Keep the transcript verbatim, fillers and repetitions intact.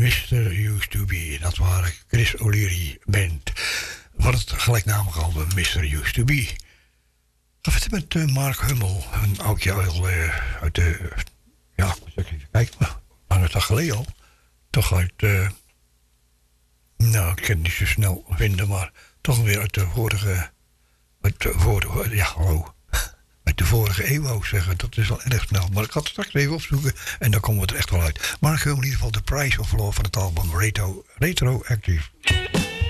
mister Used to Be. Dat waren Chris O'Leary Band. Van het gelijknamige album mister Used to Be. Ga verder met uh, Mark Hummel. Een oudje al uh, uit de... Ja, even kijken. Lange dag geleden al. Toch uit... Uh, nou, ik kan het niet zo snel vinden, maar toch weer uit de vorige... Uit de vorige... Ja, hallo. Uit de vorige eeuw ook zeggen. Dat is wel erg snel. Maar ik ga het straks even opzoeken. En dan komen we er echt wel uit. Mark Hummel in ieder geval The Price of Love van het album Retro, Retroactive.